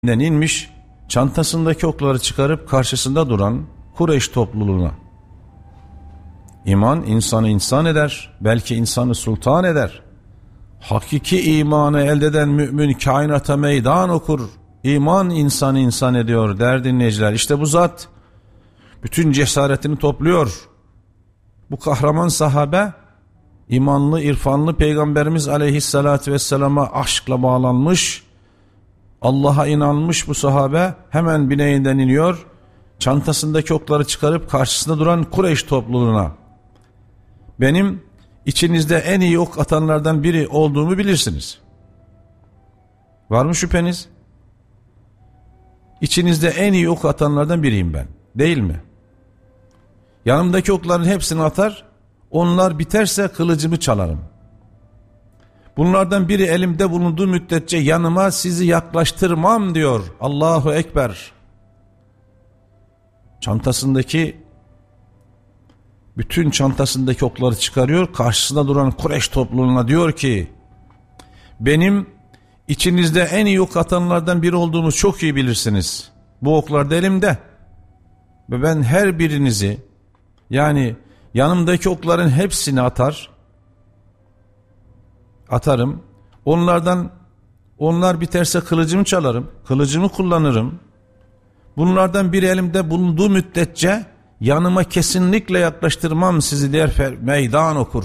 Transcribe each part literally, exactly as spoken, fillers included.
inmiş, çantasındaki okları çıkarıp karşısında duran Kureyş topluluğuna. İman insanı insan eder, belki insanı sultan eder. Hakiki imanı elde eden mümin kainata meydan okur. İman insanı insan ediyor der dinleyiciler. İşte bu zat bütün cesaretini topluyor. Bu kahraman sahabe, imanlı, irfanlı Peygamberimiz Aleyhisselatü Vesselam'a aşkla bağlanmış, Allah'a inanmış bu sahabe hemen bineğinden iniyor, çantasındaki okları çıkarıp karşısında duran Kureyş topluluğuna, benim içinizde en iyi ok atanlardan biri olduğumu bilirsiniz. Var mı şüpheniz? İçinizde en iyi ok atanlardan biriyim ben, değil mi? Yanımdaki okların hepsini atar, onlar biterse kılıcımı çalarım. Bunlardan biri elimde bulunduğu müddetçe yanıma sizi yaklaştırmam diyor. Allahu Ekber. Çantasındaki, bütün çantasındaki okları çıkarıyor, karşısında duran Kureyş topluluğuna diyor ki, benim içinizde en iyi ok atanlardan biri olduğumu çok iyi bilirsiniz. Bu oklar da elimde ve ben her birinizi, yani yanımdaki okların hepsini atar, atarım. Onlardan, onlar biterse kılıcımı çalarım, kılıcımı kullanırım. Bunlardan biri elimde bulunduğu müddetçe yanıma kesinlikle yaklaştırmam sizi der, meydan okur.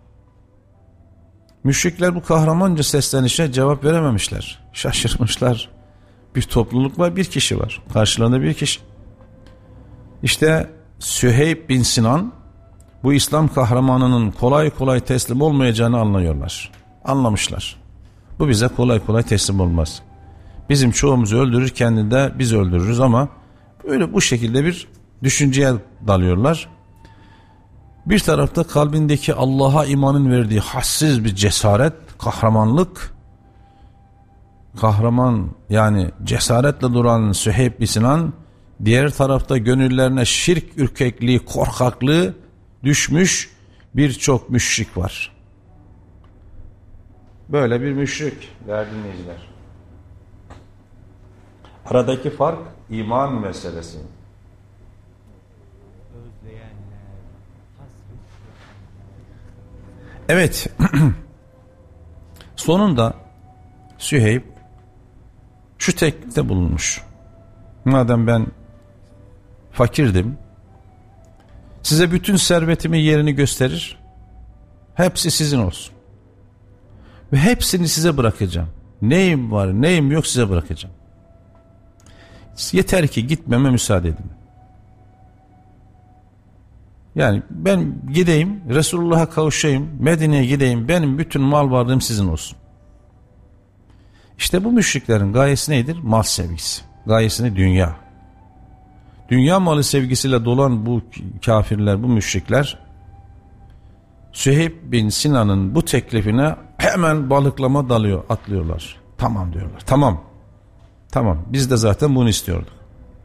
Müşrikler bu kahramanca seslenişe cevap verememişler. Şaşırmışlar. Bir topluluk var, bir kişi var. Karşılarında bir kişi. İşte Süheyb bin Sinan bu İslam kahramanının kolay kolay teslim olmayacağını anlıyorlar. Anlamışlar. Bu bize kolay kolay teslim olmaz. Bizim çoğumuzu öldürür, kendini de biz öldürürüz ama böyle bu şekilde bir düşünceye dalıyorlar. Bir tarafta kalbindeki Allah'a imanın verdiği hassiz bir cesaret, kahramanlık, kahraman yani cesaretle duran Süheyb bin Sinan, diğer tarafta gönüllerine şirk ürkekliği, korkaklığı düşmüş birçok müşrik var. Böyle bir müşrik değerli dinleyiciler. Aradaki fark iman meselesi. Evet. Sonunda Süheyb şu teklifte bulunmuş. Madem ben fakirdim, size bütün servetimin yerini gösterir, hepsi sizin olsun. Ve hepsini size bırakacağım. Neyim var, neyim yok size bırakacağım. Yeter ki gitmeme müsaade edin. Yani ben gideyim, Resulullah'a kavuşayım, Medine'ye gideyim, benim bütün mal varlığım sizin olsun. İşte bu müşriklerin gayesi nedir? Mal sevgisi. Gayesini dünya. Dünya malı sevgisiyle dolan bu kafirler, bu müşrikler, Süheyb bin Sinan'ın bu teklifine hemen balıklama dalıyor, atlıyorlar. Tamam diyorlar. Tamam. Tamam. Biz de zaten bunu istiyorduk.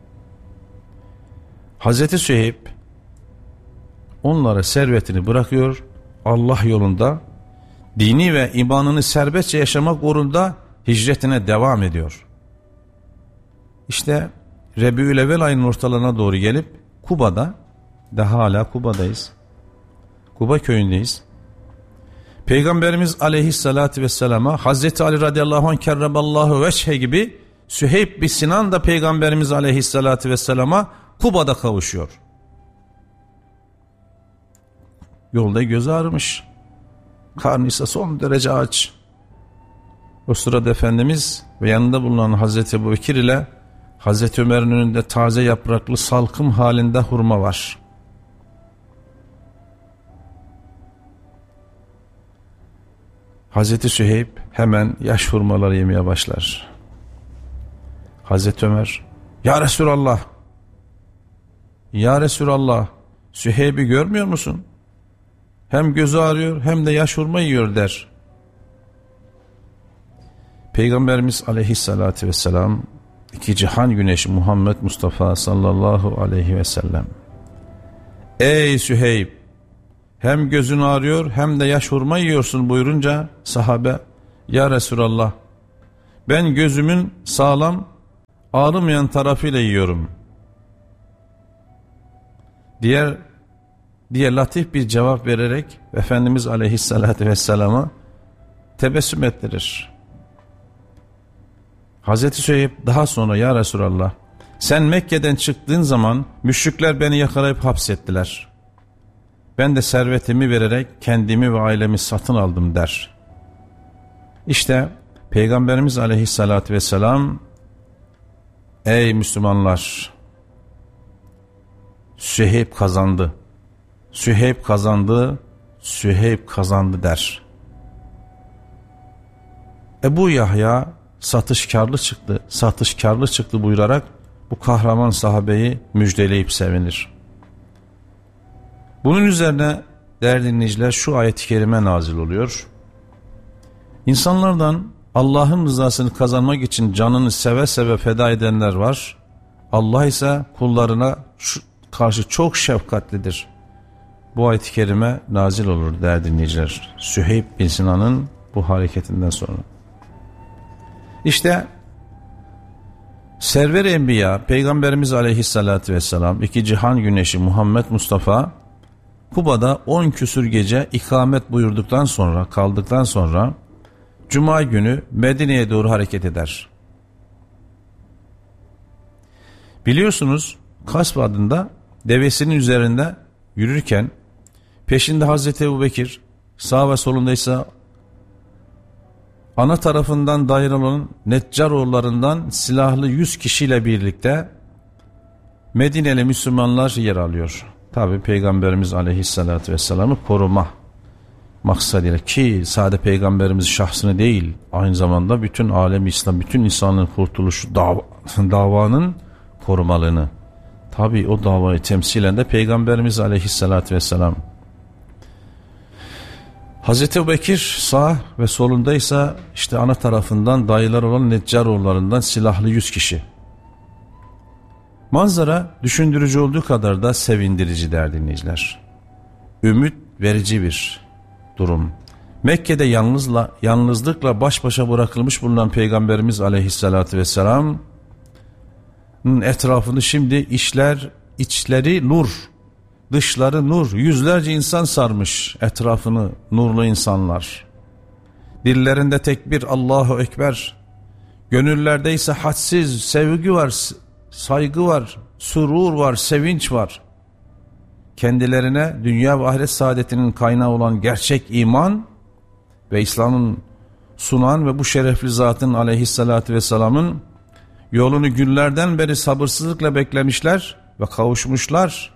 Hazreti Süheyb onlara servetini bırakıyor. Allah yolunda dini ve imanını serbestçe yaşamak uğrunda hicretine devam ediyor. İşte Rebiülevvel ayının ortalarına doğru gelip Kuba'da, daha hala Kuba'dayız. Kuba köyündeyiz. Peygamberimiz Aleyhisselatü Vesselam'a Hazreti Ali radıyallahu anh kerremallahu veçhe gibi Süheyb bin Sinan da Peygamberimiz Aleyhisselatü Vesselam'a Kuba'da kavuşuyor. Yolda göz ağrımış. Karnı ise son derece aç. O sırada Efendimiz ve yanında bulunan Hazreti Ebubekir ile Hazreti Ömer'in önünde taze yapraklı salkım halinde hurma var. Hazreti Süheyb hemen yaş hurmaları yemeye başlar. Hazreti Ömer, ya Resulallah, ya Resulallah, Süheyb'i görmüyor musun? Hem gözü ağrıyor hem de yaş hurma yiyor der. Peygamberimiz Aleyhisselatü Vesselam, iki cihan güneşi Muhammed Mustafa sallallahu aleyhi ve sellem, ey Süheyb, hem gözün ağrıyor hem de yaş hurma yiyorsun buyurunca sahabe, ya Resulallah, ben gözümün sağlam ağrımayan tarafıyla yiyorum diğer diye latif bir cevap vererek Efendimiz Aleyhisselatü Vesselam'a tebessüm ettirir. Hazreti Süheyb daha sonra ya Resulallah, sen Mekke'den çıktığın zaman müşrikler beni yakalayıp hapsettiler. Ben de servetimi vererek kendimi ve ailemi satın aldım der. İşte Peygamberimiz Aleyhisselatü Vesselam, ey Müslümanlar, Süheyb kazandı, Süheyb kazandı, Süheyb kazandı der. Ebu Yahya satışkarlı çıktı, satışkarlı çıktı buyurarak bu kahraman sahabeyi müjdeleyip sevinir. Bunun üzerine değerli dinleyiciler şu ayet-i kerime nazil oluyor. İnsanlardan Allah'ın rızasını kazanmak için canını seve seve feda edenler var. Allah ise kullarına karşı çok şefkatlidir. Bu ayet-i kerime nazil olur değerli dinleyiciler. Süheyb bin Sinan'ın bu hareketinden sonra. İşte Server-i Enbiya Peygamberimiz Aleyhisselatü Vesselam, iki cihan güneşi Muhammed Mustafa Kuba'da on küsür gece ikamet buyurduktan sonra, kaldıktan sonra Cuma günü Medine'ye doğru hareket eder. Biliyorsunuz Kasb adında devesinin üzerinde yürürken peşinde Hazreti Ebubekir, sağ ve solunda ise ana tarafından dair olan Neccaroğullarından silahlı yüz kişiyle birlikte Medineli Müslümanlar yer alıyor. Tabi Peygamberimiz Aleyhisselatü Vesselam'ı koruma maksadıyla, ki sadece Peygamberimiz şahsını değil, aynı zamanda bütün alem-i İslam, bütün insanlığın kurtuluşu, dava, davanın korumalığını, tabi o davayı temsilen de Peygamberimiz Aleyhisselatü Vesselam. Hazreti Ebubekir sağ ve solundaysa işte ana tarafından dayılar olan Neccaroğullarından silahlı yüz kişi. Manzara düşündürücü olduğu kadar da sevindirici değerli dinleyiciler. Ümit verici bir durum. Mekke'de yalnızla, yalnızlıkla baş başa bırakılmış bulunan Peygamberimiz Aleyhisselatü Vesselam'ın etrafını şimdi işler, içleri nur, dışları nur, yüzlerce insan sarmış etrafını, nurlu insanlar. Dillerinde tekbir, Allahu Ekber, gönüllerde ise hadsiz sevgi var, saygı var, surur var, sevinç var. Kendilerine dünya ve ahiret saadetinin kaynağı olan gerçek iman ve İslam'ın sunan ve bu şerefli zatın Aleyhisselatü Vesselam'ın yolunu günlerden beri sabırsızlıkla beklemişler ve kavuşmuşlar.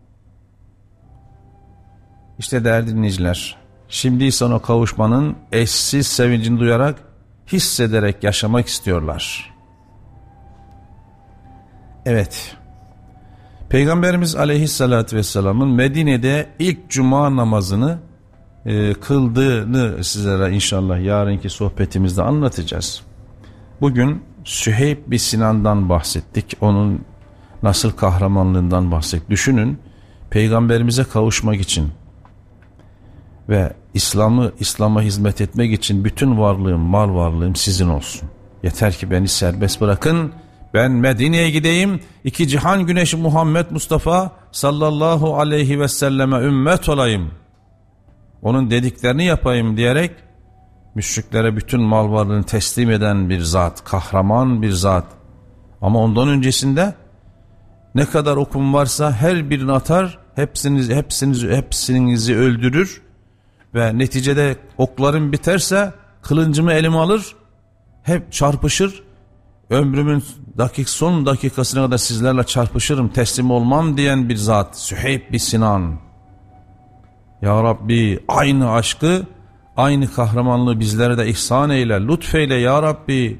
İşte değerli dinleyiciler, şimdi ise o kavuşmanın eşsiz sevincini duyarak, hissederek yaşamak istiyorlar. Evet, Peygamberimiz Aleyhisselatü Vesselam'ın Medine'de ilk cuma namazını e, kıldığını sizlere inşallah yarınki sohbetimizde anlatacağız. Bugün Süheyb bin Sinan'dan bahsettik, onun nasıl kahramanlığından bahsettik. Düşünün, Peygamberimize kavuşmak için ve İslam'ı İslam'a hizmet etmek için bütün varlığım, mal varlığım sizin olsun. Yeter ki beni serbest bırakın, ben Medine'ye gideyim, iki cihan güneşi Muhammed Mustafa sallallahu aleyhi ve selleme ümmet olayım, onun dediklerini yapayım diyerek müşriklere bütün mal varlığını teslim eden bir zat, kahraman bir zat. Ama ondan öncesinde ne kadar okum varsa her birini atar, hepsiniz, hepsiniz, hepsinizi öldürür ve neticede oklarım biterse kılıncımı elime alır, hep çarpışır, ömrümün dakik son dakikasına kadar sizlerle çarpışırım, teslim olmam diyen bir zat Süheyb bin Sinan. Ya Rabbi, aynı aşkı, aynı kahramanlığı bizlere de ihsan eyle, lütfeyle ya Rabbi.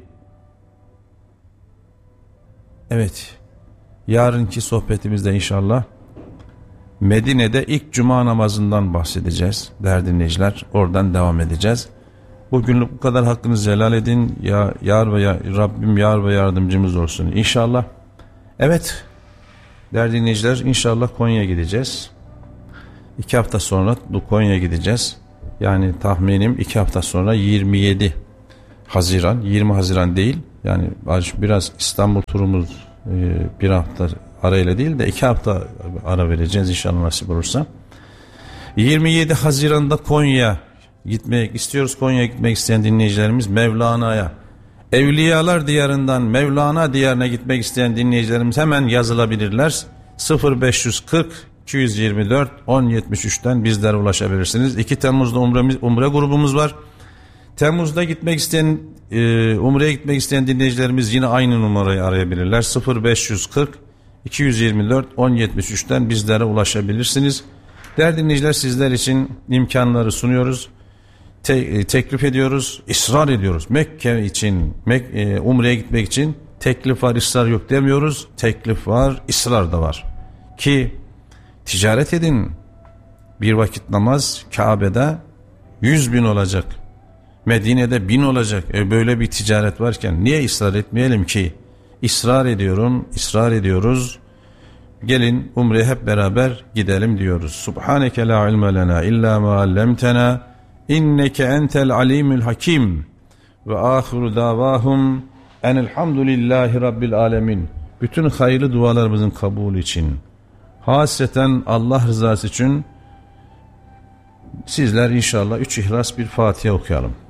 Evet, yarınki sohbetimizde inşallah Medine'de ilk cuma namazından bahsedeceğiz değerli dinleyiciler, oradan devam edeceğiz. Bugünlük bu kadar, hakkınızı helal edin. Ya, yar ve ya, Rabbim yar ve yardımcımız olsun inşallah. Evet değerli dinleyiciler, inşallah Konya'ya gideceğiz. İki hafta sonra Konya'ya gideceğiz. Yani tahminim iki hafta sonra yirmi yedi Haziran, yirmi Haziran değil. Yani biraz İstanbul turumuz bir hafta arayla değil de iki hafta ara vereceğiz inşallah nasip olursa. yirmi yedi Haziran'da Konya gitmek istiyoruz. Konya'ya gitmek isteyen dinleyicilerimiz Mevlana'ya, Evliyalar Diyarı'ndan Mevlana Diyarı'na gitmek isteyen dinleyicilerimiz hemen yazılabilirler. sıfır beş kırk iki yüz yirmi dört on yetmiş üçten bizlere ulaşabilirsiniz. iki Temmuz'da umre, umre grubumuz var. Temmuz'da gitmek isteyen e, umreye gitmek isteyen dinleyicilerimiz yine aynı numarayı arayabilirler. sıfır beş kırk iki yüz yirmi dört on yetmiş üçten bizlere ulaşabilirsiniz. Değerli dinleyiciler, sizler için imkanları sunuyoruz. Te- teklif ediyoruz, ısrar ediyoruz. Mekke için, Mek- e, umreye gitmek için teklif var, ısrar yok demiyoruz. Teklif var, ısrar da var. Ki ticaret edin. Bir vakit namaz Kabe'de yüz bin olacak. Medine'de bin olacak. E böyle bir ticaret varken niye ısrar etmeyelim ki? İsrar ediyorum, ısrar ediyoruz. Gelin umreye hep beraber gidelim diyoruz. Subhaneke la ilme lena illa ma allamtena inneke entel alimul hakim. Ve ahiru davahum enelhamdülillahi rabbil alemin. Bütün hayırlı dualarımızın kabulü için, hasreten Allah rızası için sizler inşallah üç İhlas bir Fatiha okuyalım.